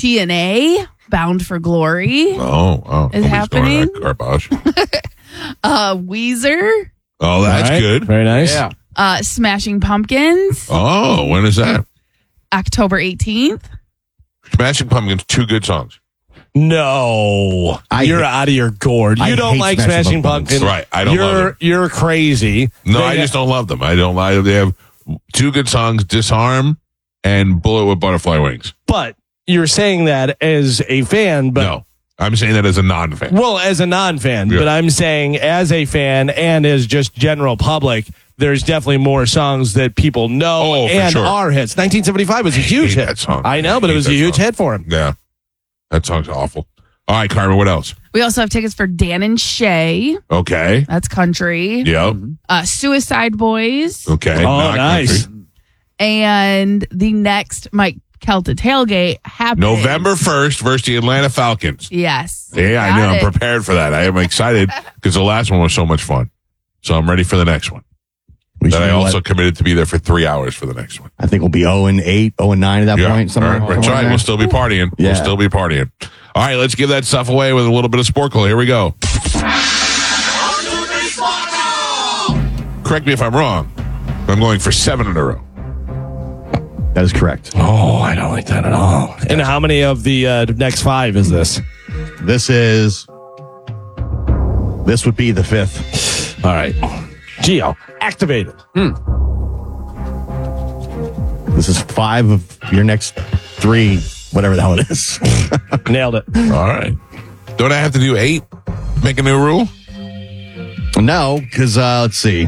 TNA, Bound for Glory. Is Nobody's happening. going on garbage. Weezer. Oh, that's good. Very nice. Yeah. Smashing Pumpkins. Oh, when is that? October 18th. Smashing Pumpkins, 2 good songs. No, you're out of your gourd. You don't like Smashing Pumpkins, right? I don't love them. You're crazy. No, I just don't love them. I don't like them. They have 2 good songs, Disarm and Bullet with Butterfly Wings. But you're saying that as a fan, but No, I'm saying that as a non-fan. well, as a non-fan, Yeah. but I'm saying as a fan and as just general public, there's definitely more songs that people know for and sure. are hits. 1975 was a huge hate hit. that song. I know, but it I was a hate that huge song. hit for him. Yeah, that song's awful. All right, Carmen, what else? We also have tickets for Dan and Shay. Okay. That's country. Yep. Suicide Boys. Okay. Oh, Not nice. country. And the next Mike Kelta tailgate happens November 1st versus the Atlanta Falcons. Yes. Yeah, I Got know. I'm it. prepared for that. I am excited because the last one was so much fun. So I'm ready for the next one. That I also committed to be there for 3 hours for the next one. I think we'll be 0-8, 0-9 at that point. Somewhere. All right. That's right. We'll still be partying. Yeah. We'll still be partying. All right, let's give that stuff away with a little bit of Sporkle. Here we go. Correct me if I'm wrong. I'm going for 7 in a row. That is correct. Oh, I don't like that at all. And how many of the next 5 is this? This would be the 5th. All right. Geo, activated. This is 5 of your next 3, whatever the hell it is. Nailed it. All right. Don't I have to do 8? Make a new rule? No, because let's see.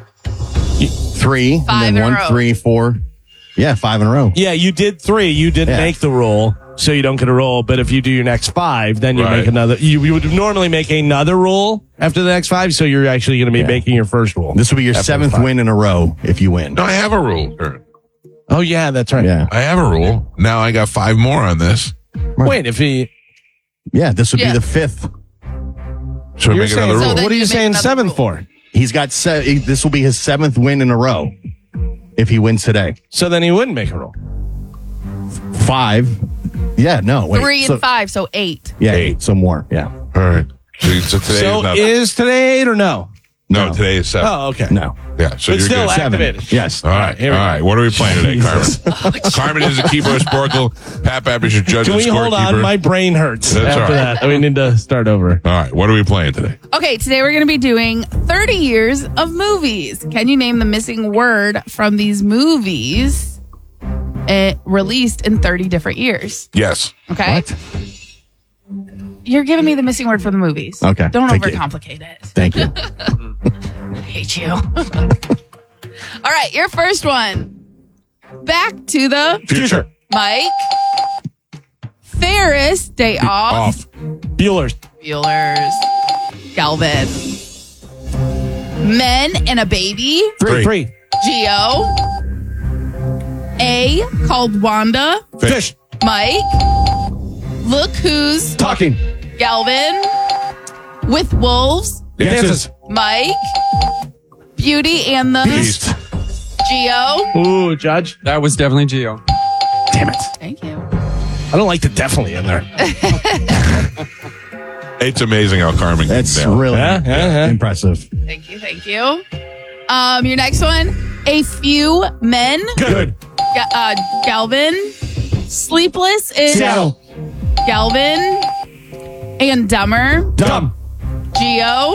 3, 5 and in then a 1, row. 3, 4. Yeah, 5 in a row. Yeah, you did 3. You didn't Yeah. make the rule, so you don't get a roll. But if you do your next 5, then you Right. make another. You would normally make another rule after the next 5, so you're actually going to be making your first rule. This will be your After 7th 5. win in a row if you win. No, I have a rule. Oh, yeah, that's right. Yeah. I have a rule. Now I got 5 more on this. Wait, if he. Yeah, this would Yeah. be the 5th. So we You're make saying, another So rule. then what are you you make saying another 7th rule. for? He's got this will be his 7th win in a row if he wins today. So then he wouldn't make a roll. 5. Yeah, no. Wait. 3 So- and 5, so 8. Yeah, 8. some more. Yeah. All right. So today So is not. is today 8 or no? No, No. today is 7. Oh, okay. No. Yeah, so But you're still good. activated. Yes. All right. Here we All go. right. What are we playing today, Carmen? Carmen is the keeper of Sporkle. Pat Pap is your judge Can and we hold on? scorekeeper. My brain hurts That's after all right. that. We need to start over. All right. What are we playing today? Okay, today we're going to be doing 30 years of movies. Can you name the missing word from these movies released in 30 different years? Yes. Okay? What? You're giving me the missing word from the movies. Okay, Don't thank you. overcomplicate it. Thank you. I hate you. All right, your first one. Back to the Future. Mike. Ferris Day Off. Bueller's. Bueller's. Galvin. Men and a Baby. 3. Geo. A called Wanda. Fish. Mike. Look who's Talking. Galvin. With Wolves. Dances. Mike. Beauty and the Beast. Geo. Ooh, Judge. That was definitely Geo. Damn it. Thank you. I don't like the definitely in there. It's amazing how Carmen can That's nail it. really impressive. Thank you. Thank you. Your next one. A Few Men. Good. Galvin. Sleepless is Seattle. Galvin. And Dumber. Dumb. Geo.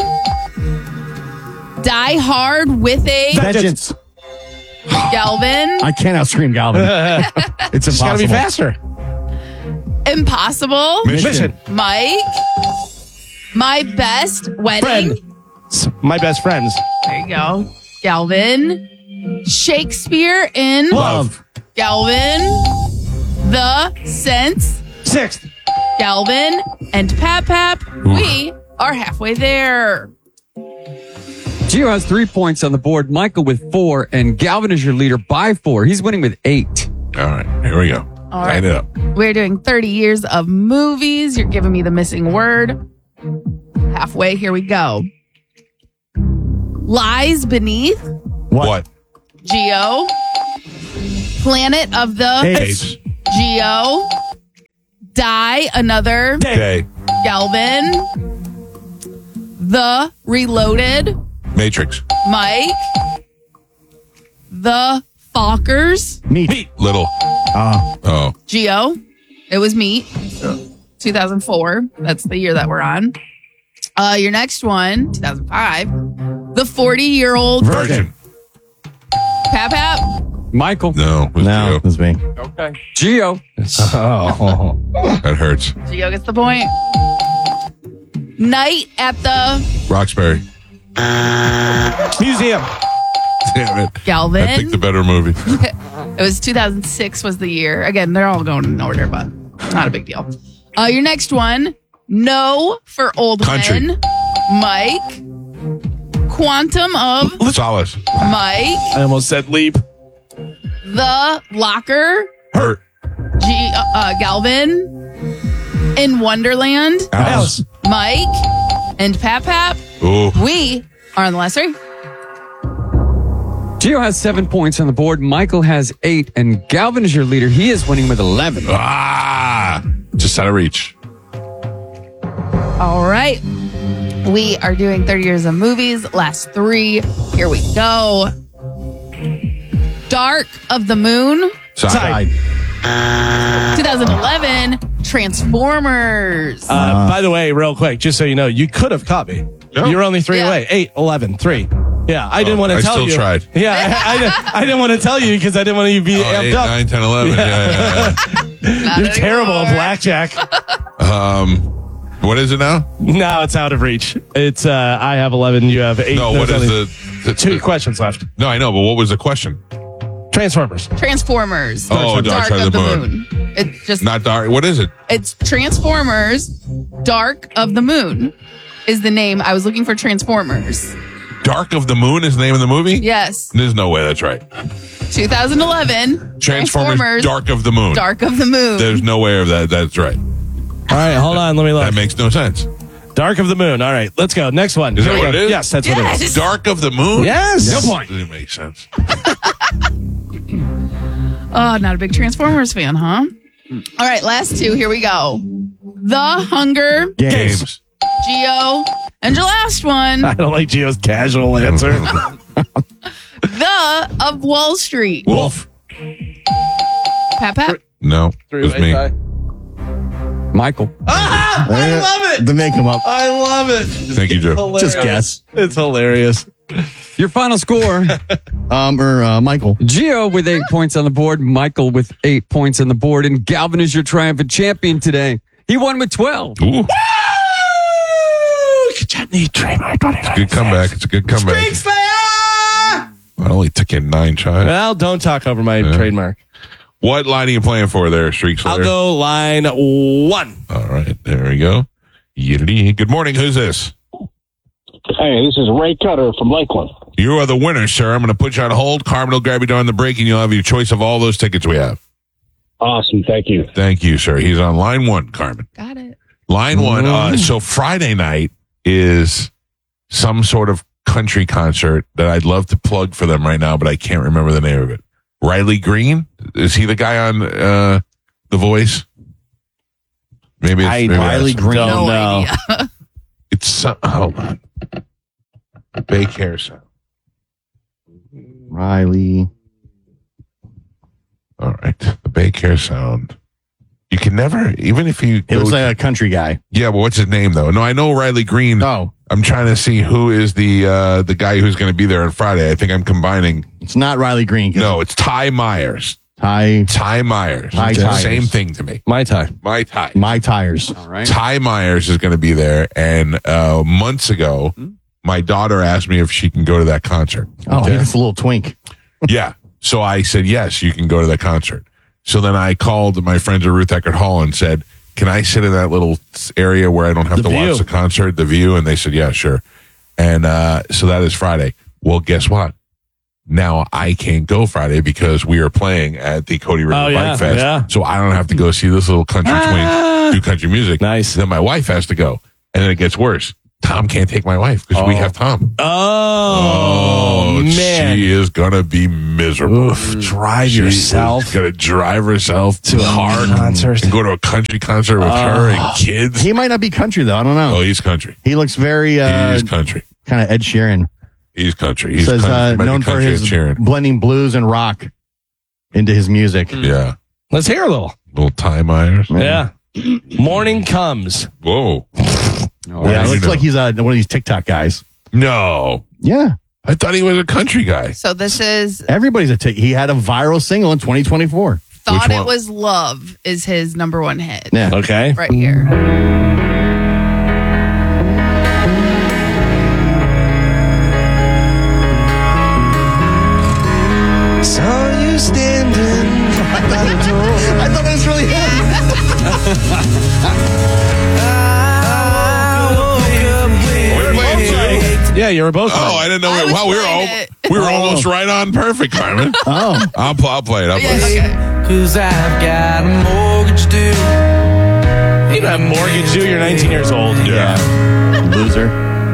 Die Hard with a Vengeance. Galvin. I can't outscream Galvin. It's Just gotta impossible. be faster. Impossible. Mission. Mike. My Best Wedding. Friend. My best friends. There you go. Galvin. Shakespeare in Love. Galvin. The Sense. 6th. Galvin and Pap. We are halfway there. Gio has 3 points on the board. Michael with 4, and Galvin is your leader by 4. He's winning with 8. All right. Here we go. All right. Line it up. We're doing 30 years of movies. You're giving me the missing word. Halfway, here we go. Lies Beneath. What? Geo. Planet of the Apes. Geo. Die Another Day. Galvin. The Reloaded Matrix. Mike. The Fockers Meat. Little. Oh. Geo. It was Meat. 2004. That's the year that we're on. Your next one, 2005. The 40-Year-Old Virgin. Pap Pap. Michael. No. It was No, Geo. it was me. Okay. Geo. Oh. That hurts. Geo gets the point. Night at the Roxbury. Museum. Damn it. Galvin. I picked the better movie. It was 2006 was the year. Again, they're all going in order, but not a big deal. Your next one, No for Old Country. Men. Mike. Quantum of Solace. Mike. I almost said leap. The Locker. Hurt. Galvin. In Wonderland. Alice. Mike. And Pap Pap. Ooh. We are on the last three. Geo has 7 points on the board. Michael has 8, and Galvin is your leader. He is winning with 11. Just out of reach. All right. We are doing 30 years of movies. Last three. Here we go. Dark of the Moon. Side. 2011. Transformers. By the way, real quick, just so you know, you could have caught me. No. You were only 3 Yeah. away. 8, 11, 3. Yeah, I didn't want to I tell still you. tried. Yeah, I didn't want to tell you because I didn't want you to be Oh, 8, amped up. 9, 10, 11. Yeah. Not You're terrible at anymore. blackjack. What is it now? No, it's out of reach. It's I have 11, you have 8. No, There's what only is the 2 questions left. No, I know, but what was the question? Transformers. Transformers. Oh, Dark Side of the Moon. It's just Not dark. What is it? it's Transformers. Dark of the Moon is the name. I was looking for Transformers. Dark of the Moon is the name of the movie? Yes. There's no way that's right. 2011. Transformers Dark of the Moon. Dark of the Moon. There's no way of that. That's right. All right, hold on. Let me look. That makes no sense. Dark of the Moon. All right, let's go. Next one. Is that Here we what go. it is? Yes, that's what it is. Dark of the Moon? Yes. No point. Didn't make sense. Oh, not a big Transformers fan, huh? All right, last two. Here we go. The Hunger Games. Geo. And your last one, I don't like Gio's casual answer. The of Wall Street. Wolf. Pap Pap. No. It was me. Michael. I love it. To make them up. I love it. Thank you, Joe. Hilarious. Just guess. It's hilarious. Your final score. Michael. Geo with 8 points on the board. Michael with 8 points on the board. And Galvin is your triumphant champion today. He won with 12. Ooh. Need trademark 25. Good comeback. It's a good comeback. It only took you 9 tries. Well, don't talk over my trademark. What line are you playing for there, Streak Slayer? I'll go line 1. All right. There we go. Yiddly. Good morning. Who's this? Hey, this is Ray Cutter from Lakeland. You are the winner, sir. I'm going to put you on hold. Carmen will grab you during the break, and you'll have your choice of all those tickets we have. Awesome. Thank you. Thank you, sir. He's on line 1, Carmen. Got it. Line 1. So Friday night is some sort of country concert that I'd love to plug for them right now, but I can't remember the name of it. Riley Green? Is he the guy on The Voice? Maybe it's Riley Green. No No. idea. It's hold on. Bake hair sound. Riley. All right. The Bake hair sound. You can never, even if you It was like a country guy. yeah, but what's his name though? No, I know Riley Green. Oh, I'm trying to see who is the guy who's going to be there on Friday. I think I'm combining. it's not Riley Green. 'Cause No, it's Ty Myers. Ty, Ty Myers. Ty It's the Tires. same thing to me. My time. My Ty. my tires. All right. Ty Myers is going to be there. And months ago, my daughter asked me if she can go to that concert. Oh, he's a little twink. Yeah. So I said, yes, you can go to that concert. So then I called my friends at Ruth Eckerd Hall and said, can I sit in that little area where I don't have The to watch view. the concert, the view? And they said, yeah, sure. And so that is Friday. Well, guess what? Now I can't go Friday because we are playing at the Cody River Oh, yeah, Bike Fest. yeah. So I don't have to go see this little country twink do country music. Nice. Then my wife has to go. And then it gets worse. Tom can't take my wife because we have Tom. Oh, man. She is going to be miserable. Oof, drive yourself. She's going to drive herself to a hard concert and go to a country concert with her and kids. He might not be country, though. I don't know. Oh, he's country. He looks very He's country. kind of Ed Sheeran. He's country. He's Says country. known for Country his Ed Sheeran. blending blues and rock into his music. Yeah. Let's hear a little. Little Ty Myers. Yeah. Morning comes. Whoa. Yeah, it looks like he's one of these TikTok guys. No. Yeah. I thought he was a country guy. So this is Everybody's he had a viral single in 2024. Thought Which It one? Was Love is his number one hit. Yeah. Okay. Right here. Saw you standing by the door. I thought that was really him. Yeah, you were both. Oh, I didn't know. I was Wow, playing it. we were almost right on perfect, Carmen. Oh. I'll play it. I'll play it. Yeah, okay. 'Cause I've got a mortgage due. You don't have mortgage due. You're 19 years old. Yeah. Loser.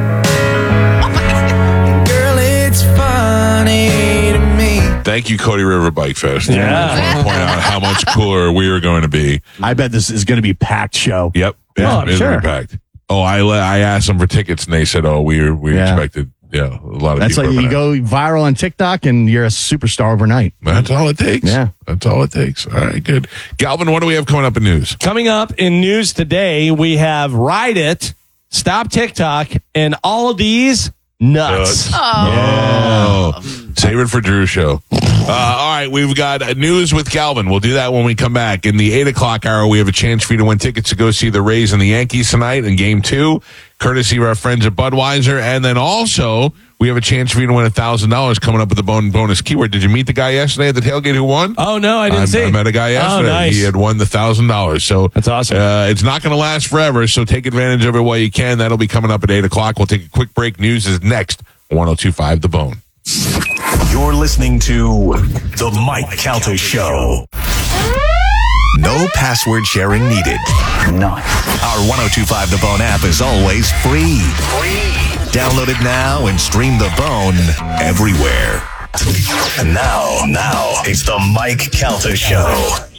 Girl, it's funny to me. Thank you, Cody River Bike Fest. Yeah. I just want to point out how much cooler we are going to be. I bet this is going to be a packed show. Yep. Oh, Yeah, I'm it's sure. packed. Oh, I asked them for tickets and they said, "Oh, we Yeah. expected, a lot of That's people." like you go viral on TikTok and you're a superstar overnight. That's all it takes. Yeah. That's all it takes. All right, good. Galvin, what do we have coming up in news? Coming up in news today, we have Ride It, Stop TikTok, and all of these nuts. Oh, save it for Drew's show. All right, we've got news with Galvin. We'll do that when we come back. In the 8 o'clock hour, we have a chance for you to win tickets to go see the Rays and the Yankees tonight in Game 2, courtesy of our friends at Budweiser. And then also, we have a chance for you to win $1,000 coming up with the bonus keyword. Did you meet the guy yesterday at the tailgate who won? Oh, no, I didn't see. I met a guy yesterday. Oh, nice. He had won the $1,000. So That's awesome. It's not going to last forever, so take advantage of it while you can. That'll be coming up at 8 o'clock. We'll take a quick break. News is next. 102.5 The Bone. You're listening to The Mike Calta Show. No password sharing needed. None. Our 102.5 The Bone app is always free. Download it now and stream The Bone everywhere. And now, it's The Mike Calta Show.